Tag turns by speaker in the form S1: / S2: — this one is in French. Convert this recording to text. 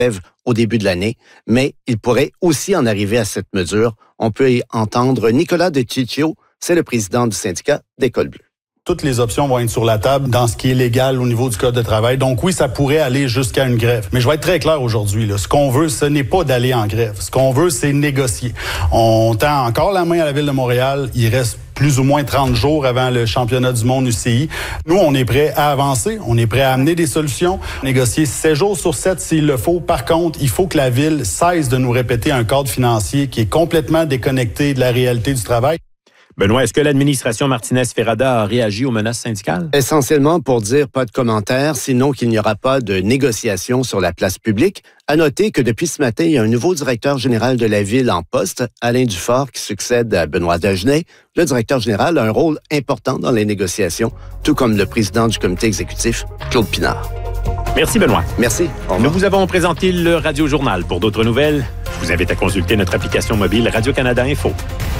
S1: au début de l'année, mais il pourrait aussi en arriver à cette mesure. On peut y entendre Nicolas De Ciccio, c'est le président du syndicat des Cols Bleus.
S2: Toutes les options vont être sur la table dans ce qui est légal au niveau du code de travail. Donc oui, ça pourrait aller jusqu'à une grève. Mais je vais être très clair aujourd'hui. Là. Ce qu'on veut, ce n'est pas d'aller en grève. Ce qu'on veut, c'est négocier. On tend encore la main à la Ville de Montréal. Il reste plus ou moins 30 jours avant le championnat du monde UCI. Nous, on est prêt à avancer. On est prêt à amener des solutions. Négocier 7 jours sur 7 s'il le faut. Par contre, il faut que la Ville cesse de nous répéter un cadre financier qui est complètement déconnecté de la réalité du travail.
S3: Benoît, est-ce que l'administration Martinez-Ferrada a réagi aux menaces syndicales?
S1: Essentiellement pour dire pas de commentaires, sinon qu'il n'y aura pas de négociation sur la place publique. À noter que depuis ce matin, il y a un nouveau directeur général de la Ville en poste, Alain Dufort, qui succède à Benoît Dagenet. Le directeur général a un rôle important dans les négociations, tout comme le président du comité exécutif, Claude Pinard.
S3: Merci, Benoît.
S1: Merci.
S3: Nous vous avons présenté le Radio Journal. Pour d'autres nouvelles, je vous invite à consulter notre application mobile Radio-Canada Info.